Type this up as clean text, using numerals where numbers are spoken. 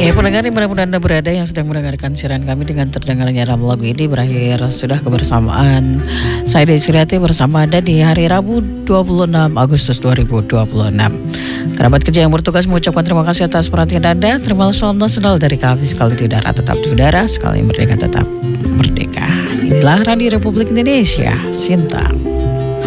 Ya pendengar dimanapun Anda berada yang sedang mendengarkan siaran kami dengan terdengarnya lagu ini berakhir sudah kebersamaan saya Desi Riati bersama Anda di hari Rabu 26 Agustus 2026. Kerabat kerja yang bertugas mengucapkan terima kasih atas perhatian Anda. Terima kasih salam nasional dari kami, sekali di udara tetap di udara, sekali merdeka tetap merdeka. Inilah Radio Republik Indonesia, Sintang.